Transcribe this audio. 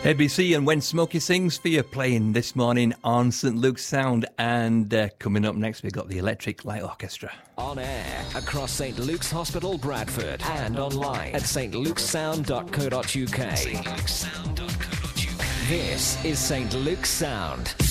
ABC and When Smokey Sings for you, playing this morning on St Luke's Sound. And coming up next, we've got the Electric Light Orchestra. On air across St Luke's Hospital, Bradford, and online at stlukessound.co.uk. This is St Luke's Sound.